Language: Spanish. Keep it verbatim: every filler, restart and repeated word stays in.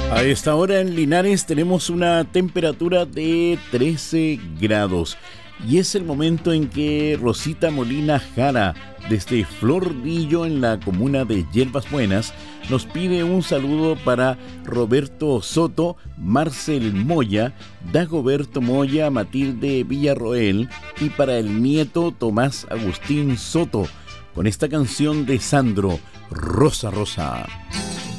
A esta hora en Linares tenemos una temperatura de trece grados y es el momento en que Rosita Molina Jara, desde Florillo en la comuna de Hierbas Buenas, nos pide un saludo para Roberto Soto, Marcel Moya, Dagoberto Moya, Matilde Villarroel y para el nieto Tomás Agustín Soto, con esta canción de Sandro, Rosa Rosa.